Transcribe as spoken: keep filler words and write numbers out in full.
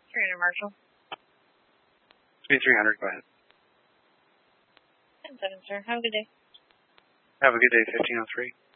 three hundred, Marshall. three hundred, go ahead. ten seven, sir. Have a good day. Have a good day, fifteen oh three.